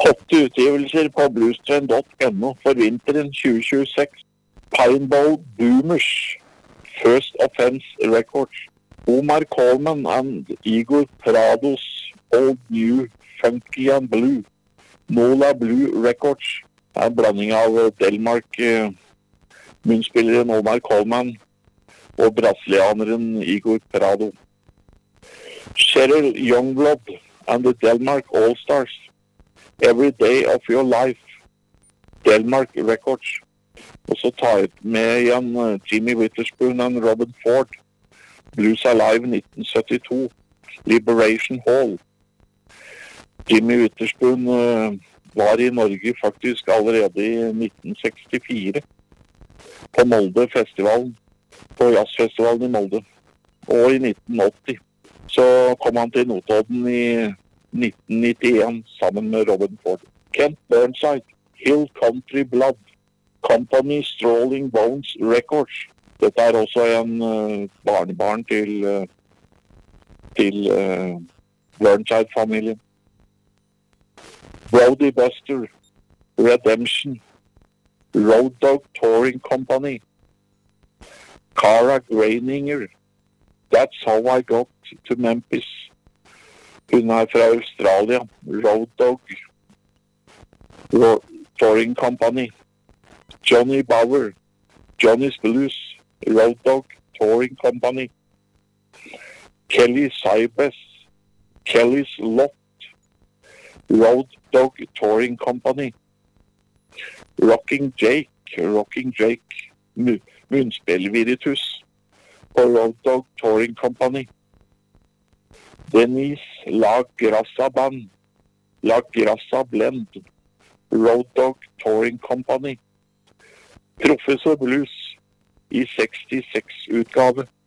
8 utgivelser på bluestrand.no for vinteren 2026. Pineball Boomers, First Offense Records. Omar Coleman and Igor Prados, Old New Funky and Blue. Mola Blue Records, en blanding av Delmark-munnspilleren Omar Coleman og brasilianeren Igor Prado. Cheryl Youngblood and the Delmark All-Stars, Every Day of Your Life, Delmark Records. Og så tar jeg med igjen Jimmy Witherspoon og Robin Ford, Blues Alive 1972, Liberation Hall. Jimmy Witherspoon var i Norge faktisk allerede i 1964 på Molde Festivalen, på jazzfestivalen i Molde, og i 1980. Så kom han til Notodden i 1991 sammen med Robin Ford. Kent Burnside, Hill Country Blood, Company Strolling Bones Records. Dette er også en barnebarn til Burnside-familien. Brody Buster, Redemption, Road Dog Touring Company, Cara Graininger, That's How I Got to Memphis. Hun er fra Australia, Road Dog Touring Company. Johnny Bauer, Johnny's Blues, Road Dog Touring Company. Kelly Sybes, Kelly's Lot, Road Dog Touring Company. Rocking Jake, munnspillviritus på Road Dog Touring Company. Denise La Grassa Band, La Grassa Blend, Road Dog Touring Company. Professor Blues i 66 utgave.